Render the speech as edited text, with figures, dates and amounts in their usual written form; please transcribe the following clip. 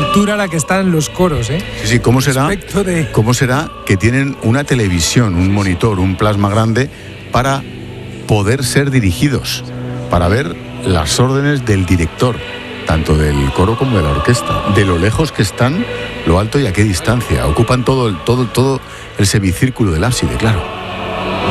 altura a la que están los coros, ¿eh? Sí, ¿cómo será que tienen una televisión, un monitor, un plasma grande para poder ser dirigidos, para ver las órdenes del director, tanto del coro como de la orquesta, de lo lejos que están, lo alto y a qué distancia? Ocupan todo el semicírculo del ábside, claro.